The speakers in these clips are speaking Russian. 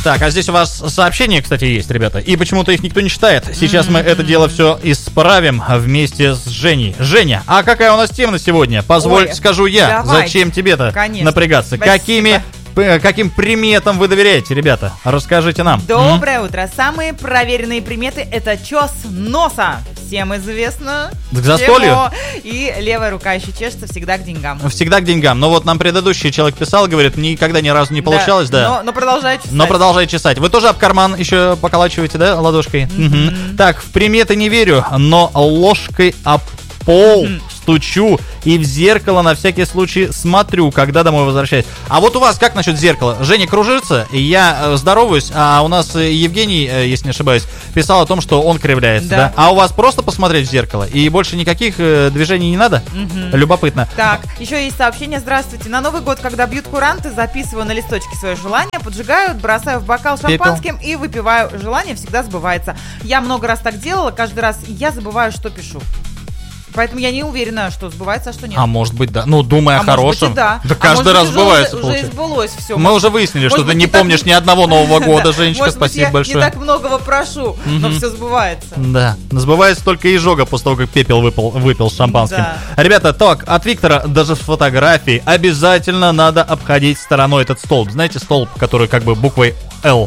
Так, а здесь у вас сообщения, кстати, есть, ребята. И почему-то их никто не читает. Сейчас мы это дело все исправим вместе с Женей. Женя, а какая у нас тема на сегодня? Позволь, скажу я. давайте. Зачем тебе-то напрягаться? Спасибо. Каким приметам вы доверяете, ребята? Расскажите нам. Доброе утро. Самые проверенные приметы — это чес носа. Всем известно. К застолью? И левая рука еще чешется всегда к деньгам. Всегда к деньгам. Но вот нам предыдущий человек писал, говорит, никогда ни разу не получалось, да. Но продолжает чесать. Но продолжает чесать. Вы тоже об карман еще поколачиваете, да, ладошкой? Так, в приметы не верю, но ложкой об пол стучу и в зеркало на всякий случай смотрю, когда домой возвращаюсь. А вот у вас как насчет зеркала? Женя кружится, я здороваюсь, а у нас Евгений, если не ошибаюсь, писал о том, что он кривляется, да? А у вас просто посмотреть в зеркало и больше никаких движений не надо? Любопытно. Так, еще есть сообщение. Здравствуйте. На Новый год, когда бьют куранты, записываю на листочке свое желание, поджигаю, бросаю в бокал шампанским и выпиваю. Желание всегда сбывается. Я много раз так делала, каждый раз я забываю, что пишу. Поэтому я не уверена, что сбывается, а что нет. А может быть, да. Ну, думая о хорошем. Быть, да. Каждый раз сбывается. Уже избылось все. Мы уже выяснили, что ты не помнишь ни одного Нового года, Женечка, спасибо большое. Не так многого прошу, но все сбывается. Да, сбывается только изжога после того, как пепел выпил с шампанским. Да. Ребята, так, от Виктора даже с фотографией обязательно надо обходить стороной этот столб. Знаете, столб, который как бы буквой «Л».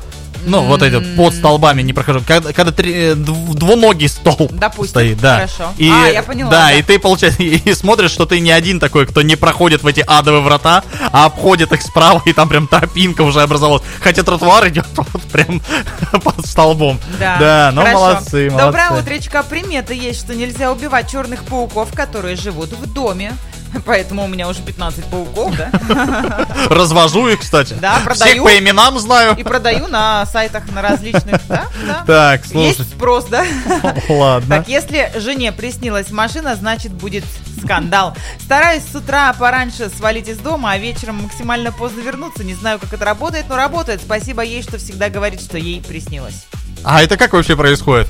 Ну, вот эти под столбами не прохожу. Когда двуногий стол стоит, да. Хорошо. И, я поняла. Да, и ты, получается, и смотришь, что ты не один такой, кто не проходит в эти адовые врата, а обходит их справа, и там прям тропинка уже образовалась. Хотя тротуар идет вот прям под столбом. Да, ну молодцы. Доброе утречко. Приметы есть, что нельзя убивать черных пауков, которые живут в доме. Поэтому у меня уже 15 пауков, да? Развожу их, кстати. Да, продаю. Всех по именам знаю. И продаю на сайтах, на различных, да? Так, слушай. Есть спрос, да? Ладно. Так, если жене приснилась машина, значит будет скандал. Стараюсь с утра пораньше свалить из дома, а вечером максимально поздно вернуться. Не знаю, как это работает, но работает. Спасибо ей, что всегда говорит, что ей приснилось. А это как вообще происходит?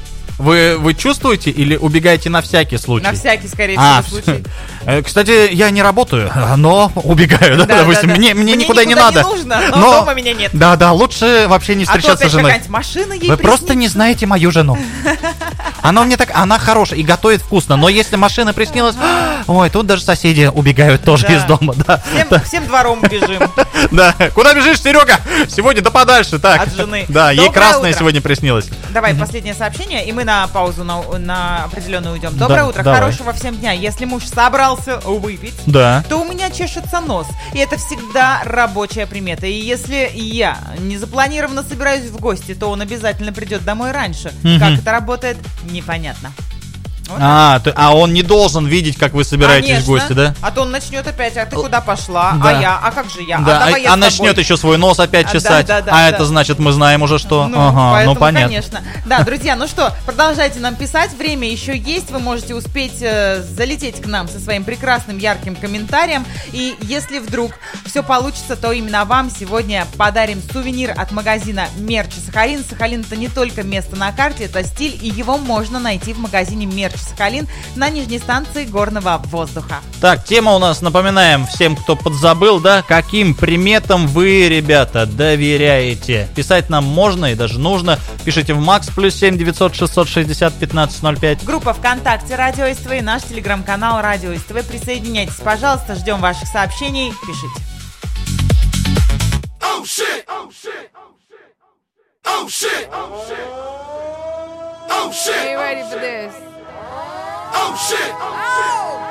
Вы чувствуете или убегаете на всякий случай? На всякий, скорее всего, случай. Кстати, я не работаю, но убегаю, да, допустим. Да. Мне никуда не надо. Не нужно, но дома меня нет. Да, лучше вообще не встречаться с женой. Машина ей Вы просто не знаете мою жену. Она хорошая и готовит вкусно, но если машина приснилась, ой, тут даже соседи убегают тоже из дома, да. Всем двором бежим. Да, куда бежишь, Серега? Сегодня да подальше, так. От жены. Да, ей красное сегодня приснилось. Давай последнее сообщение, и мы на паузу на определенную уйдем. Доброе утро, давай. Хорошего всем дня. Если муж собрался выпить, то у меня чешется нос. И это всегда рабочая примета. И если я незапланированно собираюсь в гости, то он обязательно придет домой раньше. Как это работает, непонятно. Вот а он не должен видеть, как вы собираетесь в гости, да? А то он начнет опять, а ты куда пошла? Да. А как же я? Да. Давай я начнет еще свой нос опять чесать. Это значит, мы знаем уже, что. Поэтому, понятно. Конечно. Да, друзья, ну что, продолжайте нам писать. Время еще есть. Вы можете успеть залететь к нам со своим прекрасным ярким комментарием. И если вдруг все получится, то именно вам сегодня подарим сувенир от магазина Мерчи Сахалин. Сахалин — это не только место на карте, это стиль, и его можно найти в магазине Мерчи Сахалин на нижней станции горного воздуха. Так, тема у нас, напоминаем всем, кто подзабыл, да, каким приметам вы, ребята, доверяете. Писать нам можно и даже нужно. Пишите в МАКС +7 900 660 1505. Группа ВКонтакте Радио СТВ и наш телеграм-канал Радио СТВ. Присоединяйтесь, пожалуйста, ждем ваших сообщений. Пишите. Oh shit! Oh shit! Oh shit! Oh shit! Oh shit! Are you ready for this? Oh shit! Oh!